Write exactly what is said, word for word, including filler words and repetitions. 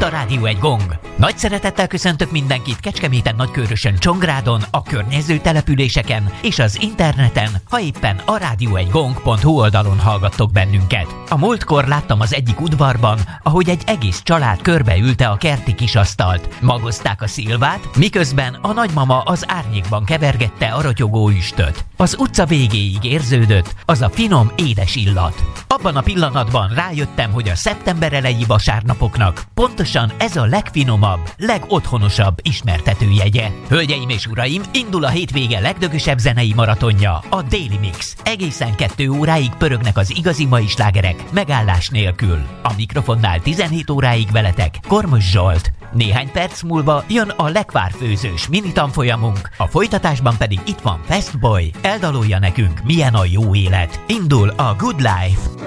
a Rádió egy Gong. Nagy szeretettel köszöntök mindenkit Kecskeméten, Nagykőrösön, Csongrádon, a környező településeken és az interneten, ha éppen a rádió egy gong pont hu oldalon hallgattok bennünket. A múltkor láttam az egyik udvarban, ahogy egy egész család körbeülte a kerti kisasztalt. Magozták a szilvát, miközben a nagymama az árnyékban kevergette a rotyogó üstöt. Az utca végéig érződött az a finom, édes illat. Abban a pillanatban rájöttem, hogy a szeptember eleji vasárnapoknak pontosan ez a legfinomabb, legotthonosabb ismertetőjegye. Hölgyeim és uraim, indul a hétvége legdögösebb zenei maratonja, a Daily Mix. Egészen kettő óráig pörögnek az igazi mai slágerek, megállás nélkül. A mikrofonnál tizenhét óráig veletek Kormos Zsolt. Néhány perc múlva jön a lekvárfőzős mini tanfolyamunk, a folytatásban pedig itt van Fast Boy, eldalolja nekünk, milyen a jó élet. Indul a Good Life.